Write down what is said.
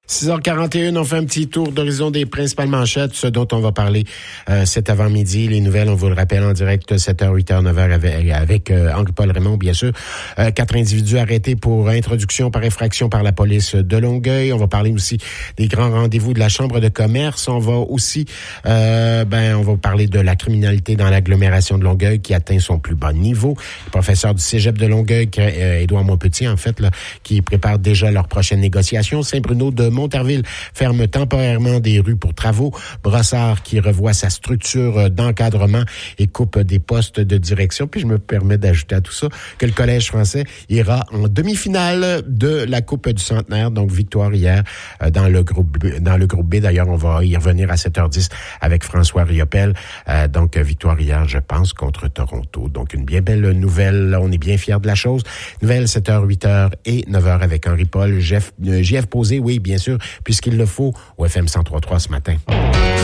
6h41, on fait un petit tour d'horizon des principales manchettes, ce dont on va parler cet avant-midi. Les nouvelles, on vous le rappelle, en direct, 7h, 8h, 9h avec Henri-Paul Raymond, bien sûr. 4 individus arrêtés pour introduction par infraction par la police de Longueuil. On va parler aussi des grands rendez-vous de la Chambre de commerce. On va aussi, on va parler de la criminalité dans l'agglomération de Longueuil qui atteint son plus bas niveau. Le professeur du Cégep de Longueuil, Édouard Montpetit, en fait, là, qui prépare déjà leur prochaine négociation. Saint-Bruno de Montarville ferme temporairement des rues pour travaux. Brossard qui revoit sa structure d'encadrement et coupe des postes de direction. Puis je me permets d'ajouter à tout ça que le Collège français ira en demi-finale de la Coupe du Centenaire. Donc victoire hier dans le groupe B. D'ailleurs, on va y revenir à 7h10 avec François Riopel. Donc victoire hier, je pense, contre Toronto. Donc une bien belle nouvelle. On est bien fiers de la chose. Nouvelle 7h, 8h et 9h avec Henri-Paul. JF Posé, oui, bien sûr, puisqu'il le faut au FM 103.3 ce matin.